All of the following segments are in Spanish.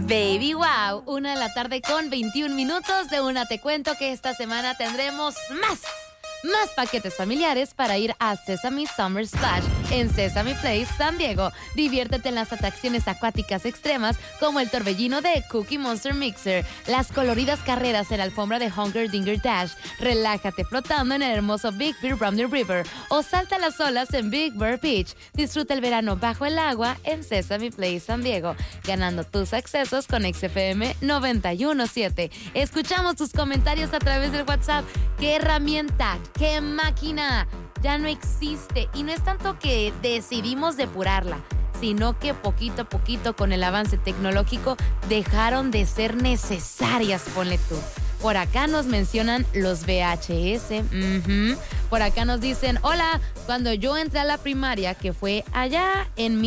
Baby wow, 1 de la tarde con 21 minutos. De una te cuento que esta semana tendremos más paquetes familiares para ir a Sesame Summer Splash en Sesame Place San Diego. Diviértete en las atracciones acuáticas extremas como el torbellino de Cookie Monster Mixer, las coloridas carreras en la alfombra de Hunger Dinger Dash, relájate flotando en el hermoso Big Bear Brownie River o salta las olas en Big Bear Beach. Disfruta el verano bajo el agua en Sesame Place San Diego, ganando tus accesos con XFM 91.7. Escuchamos tus comentarios a través del WhatsApp. ¿Qué herramienta? ¡Qué máquina! Ya no existe, y no es tanto que decidimos depurarla, sino que poquito a poquito con el avance tecnológico dejaron de ser necesarias, ponle tú. Por acá nos mencionan los VHS. Por acá nos dicen, hola, cuando yo entré a la primaria, que fue allá en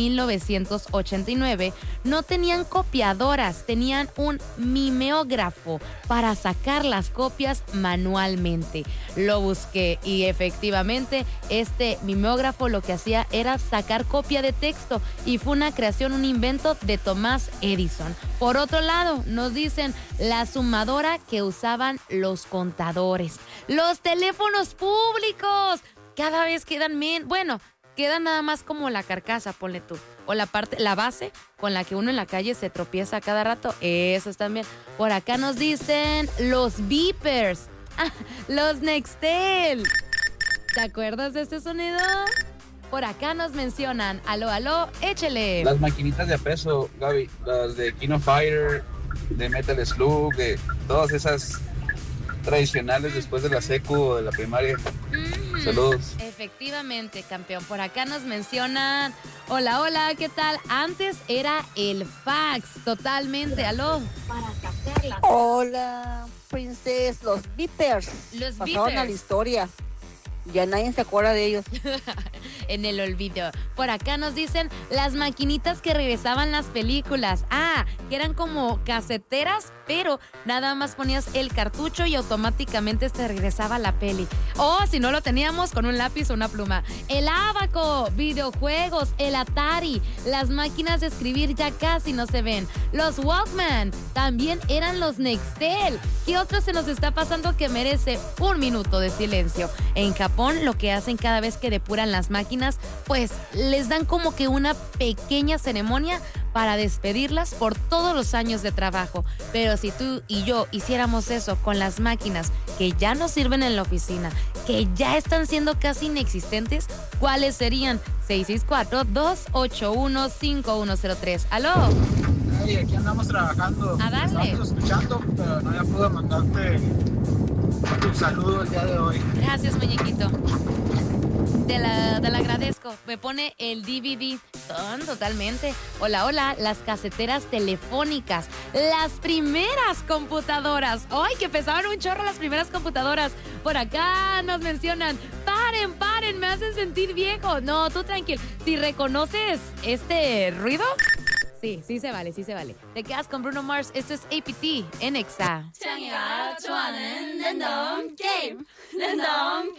1989, no tenían copiadoras, tenían un mimeógrafo para sacar las copias manualmente. Lo busqué y efectivamente este mimeógrafo lo que hacía era sacar copia de texto y fue una creación, un invento de Thomas Edison. Por otro lado, nos dicen la sumadora que usaban los contadores, los teléfonos públicos, cada vez quedan quedan nada más como la carcasa, ponle tú, o la base con la que uno en la calle se tropieza a cada rato, esos también. Por acá nos dicen los beepers, los Nextel. ¿Te acuerdas de este sonido? Por acá nos mencionan, aló, échele. Las maquinitas de a peso, Gaby, las de Kino Fighter, de Metal Slug, de todas esas tradicionales después de la secu o de la primaria. Saludos. Efectivamente, campeón. Por acá nos mencionan, hola, ¿qué tal? Antes era el fax, totalmente, aló. Para sacarlas. Hola, princess, los beepers. Los pasaron beepers a la historia. Ya nadie se acuerda de ellos. En el olvido. Por acá nos dicen las maquinitas que regresaban las películas. Que eran como caseteras, pero nada más ponías el cartucho y automáticamente se regresaba la peli. O si no lo teníamos, con un lápiz o una pluma. El Abaco, videojuegos, el Atari, las máquinas de escribir ya casi no se ven. Los Walkman, también eran los Nextel. ¿Qué otro se nos está pasando que merece un minuto de silencio? En Japón, lo que hacen cada vez que depuran las máquinas, pues les dan como que una pequeña ceremonia para despedirlas por todos los años de trabajo. Pero si tú y yo hiciéramos eso con las máquinas que ya no sirven en la oficina, que ya están siendo casi inexistentes, ¿cuáles serían? 664-281-5103. ¡Aló! Hey, aquí andamos trabajando. A darle. Estamos escuchando, pero no había pude mandarte tu saludo el día de hoy. Gracias, muñequito. Te la agradezco. Me pone el DVD. Totalmente. Hola, las caseteras telefónicas. Las primeras computadoras. ¡Ay, que pesaban un chorro las primeras computadoras! Por acá nos mencionan, paren, me hacen sentir viejo. No, tú tranquilo. Si reconoces este ruido, sí se vale. Te quedas con Bruno Mars. Esto es APT en Exa.